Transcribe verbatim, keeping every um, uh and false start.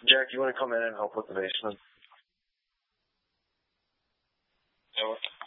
Jared, do you want to come in and help with the basement? Yeah.